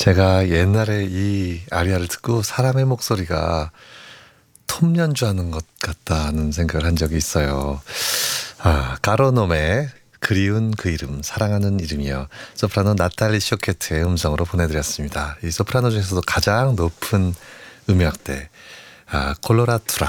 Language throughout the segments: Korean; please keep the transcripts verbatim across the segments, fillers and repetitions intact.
제가 옛날에 이 아리아를 듣고 사람의 목소리가 톱 연주하는 것 같다는 생각을 한 적이 있어요. 아, 가로놈의 그리운 그 이름, 사랑하는 이름이요. 소프라노 나탈리 쇼케트의 음성으로 보내드렸습니다. 이 소프라노 중에서도 가장 높은 음역대, 아, 콜로라투라.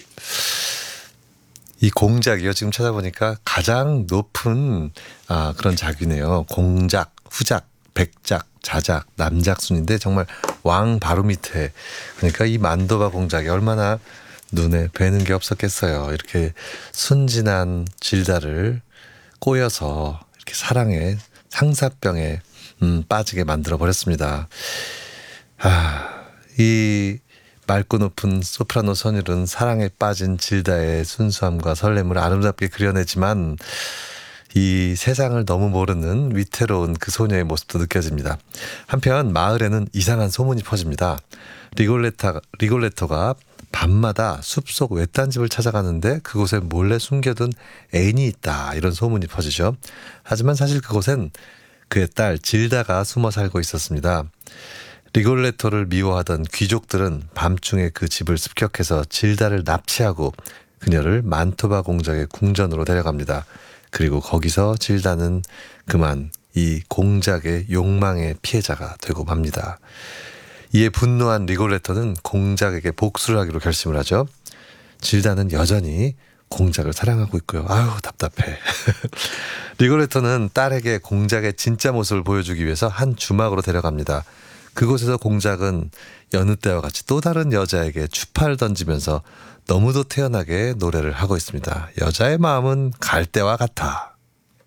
이 공작이요. 지금 찾아보니까 가장 높은 아, 그런 작이네요. 공작, 후작, 백작, 자작, 남작 순인데 정말 왕 바로 밑에. 그러니까 이 만도바 공작이 얼마나 눈에 뵈는 게 없었겠어요. 이렇게 순진한 질다를 꼬여서 이렇게 사랑의 상사병에 음, 빠지게 만들어 버렸습니다. 아, 이 맑고 높은 소프라노 선율은 사랑에 빠진 질다의 순수함과 설렘을 아름답게 그려내지만 이 세상을 너무 모르는 위태로운 그 소녀의 모습도 느껴집니다. 한편 마을에는 이상한 소문이 퍼집니다. 리골레타, 리골레토가 밤마다 숲속 외딴 집을 찾아가는데 그곳에 몰래 숨겨둔 애인이 있다, 이런 소문이 퍼지죠. 하지만 사실 그곳엔 그의 딸 질다가 숨어 살고 있었습니다. 리골레토를 미워하던 귀족들은 밤중에 그 집을 습격해서 질다를 납치하고 그녀를 만토바 공작의 궁전으로 데려갑니다. 그리고 거기서 질다는 그만 이 공작의 욕망의 피해자가 되고 맙니다. 이에 분노한 리골레토는 공작에게 복수를 하기로 결심을 하죠. 질다는 여전히 공작을 사랑하고 있고요. 아유, 답답해. 리골레토는 딸에게 공작의 진짜 모습을 보여주기 위해서 한 주막으로 데려갑니다. 그곳에서 공작은 여느 때와 같이 또 다른 여자에게 추파를 던지면서 너무도 태연하게 노래를 하고 있습니다. 여자의 마음은 갈대와 같아.